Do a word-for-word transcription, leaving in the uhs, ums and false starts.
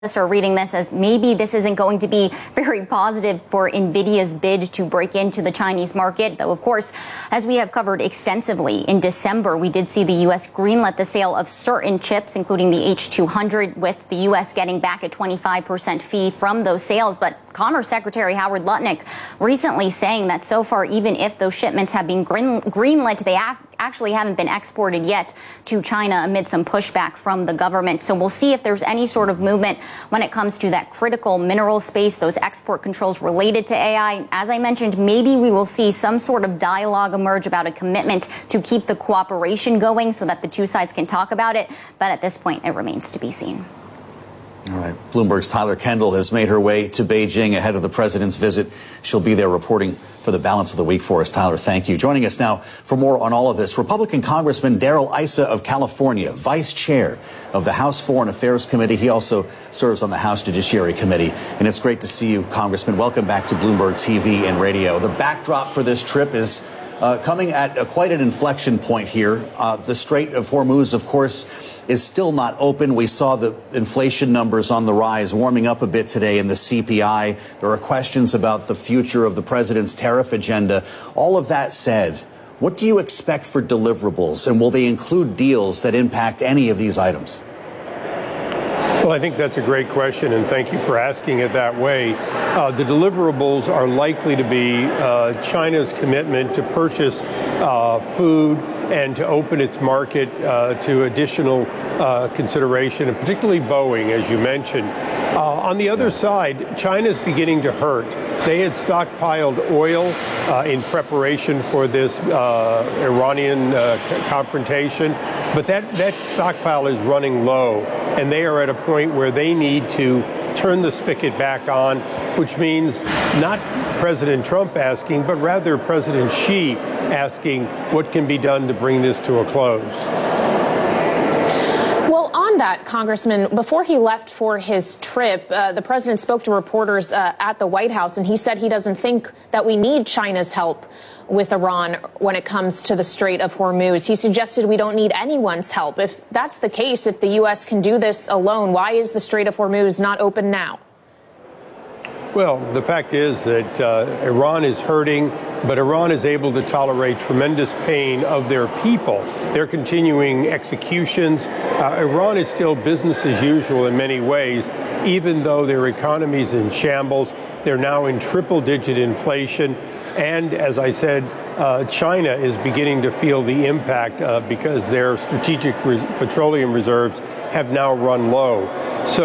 Are reading this as maybe this isn't going to be very positive for NVIDIA's bid to break into the Chinese market, though, of course, as we have covered extensively in December, we did see the U S greenlit the sale of certain chips, including the H two hundred, with the U S getting back a twenty-five percent fee from those sales. But Commerce Secretary Howard Lutnick recently saying that so far, even if those shipments have been green, greenlit, they have actually haven't been exported yet to China amid some pushback from the government. So we'll see if there's any sort of movement when it comes to that critical mineral space, those export controls related to A I. As I mentioned, maybe we will see some sort of dialogue emerge about a commitment to keep the cooperation going so that the two sides can talk about it. But at this point, it remains to be seen. All right. Bloomberg's Tyler Kendall has made her way to Beijing ahead of the president's visit. She'll be there reporting for the balance of the week for us. Tyler, thank you. Joining us now for more on all of this, Republican Congressman Darrell Issa of California, vice chair of the House Foreign Affairs Committee. He also serves on the House Judiciary Committee. And it's great to see you, Congressman. Welcome back to Bloomberg T V and radio. The backdrop for this trip is uh, coming at a, quite an inflection point here. Uh, the Strait of Hormuz, of course, is still not open. We saw the inflation numbers on the rise, warming up a bit today in the C P I. There are questions about the future of the president's tariff agenda. All of that said, what do you expect for deliverables, and will they include deals that impact any of these items? Well, I think that's a great question, and thank you for asking it that way. Uh, the deliverables are likely to be uh, China's commitment to purchase uh, food and to open its market uh, to additional uh, consideration, and particularly Boeing, as you mentioned. Uh, on the other side, China's beginning to hurt. They had stockpiled oil uh, in preparation for this uh, Iranian uh, confrontation, but that, that stockpile is running low, and they are at a point where they need to turn the spigot back on, which means not President Trump asking, but rather President Xi asking what can be done to bring this to a close. Well, on that, Congressman, before he left for his trip, uh, the president spoke to reporters uh, at the White House, and he said he doesn't think that we need China's help with Iran when it comes to the Strait of Hormuz. He suggested we don't need anyone's help. If that's the case, if the U S can do this alone, why is the Strait of Hormuz not open now? Well, the fact is that uh, Iran is hurting, but Iran is able to tolerate tremendous pain of their people. They're continuing executions. Uh, Iran is still business as usual in many ways, even though their economy is in shambles. They're now in triple-digit inflation. And as I said, uh, China is beginning to feel the impact uh, because their strategic res- petroleum reserves have now run low.